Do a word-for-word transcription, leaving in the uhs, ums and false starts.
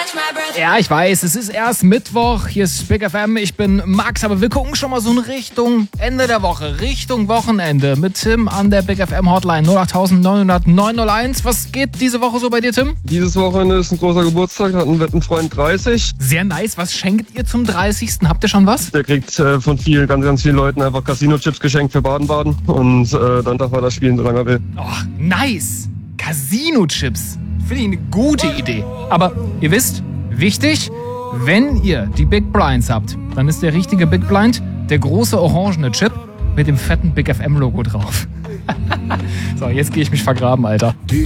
Ja, ich weiß, es ist erst Mittwoch, hier ist Big F M, ich bin Max, aber wir gucken schon mal so in Richtung Ende der Woche, Richtung Wochenende mit Tim an der Big F M Hotline null acht neun null null neun null eins. Was geht diese Woche so bei dir, Tim? Dieses Wochenende ist ein großer Geburtstag, hat ein Wettenfreund dreißig. Sehr nice, was schenkt ihr zum dreißigsten? Habt ihr schon was? Der kriegt äh, von vielen, ganz, ganz vielen Leuten einfach Casino-Chips geschenkt für Baden-Baden und äh, dann darf er das spielen, solange er will. Oh, nice! Casino-Chips. Finde ich eine gute Idee. Aber ihr wisst, wichtig, wenn ihr die Big Blinds habt, dann ist der richtige Big Blind der große orangene Chip mit dem fetten Big F M Logo drauf. So, jetzt gehe ich mich vergraben, Alter.